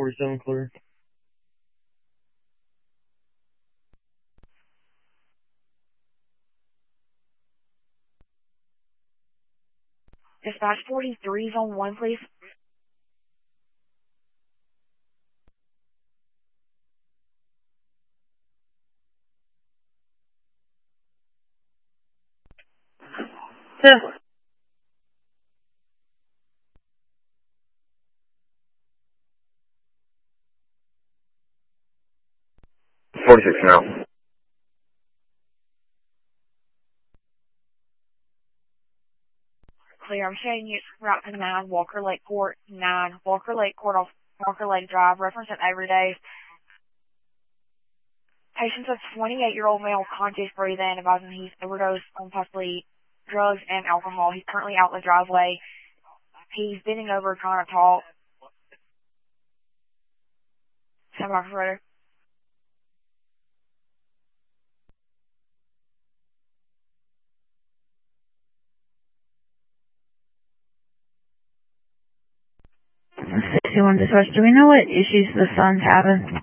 47 clear. Dispatch 43, zone 1, please. Two. 46 now. Clear. I'm showing you route to 9, Walker Lake Court, 9, Walker Lake Court off Walker Lake Drive, reference at every day. Patient's a 28-year-old male, conscious breathing, advising he's overdosed on possibly drugs and alcohol. He's currently out in the driveway. He's bending over trying to talk. Stand by, operator. Dispatch, do we know what issues the son's having?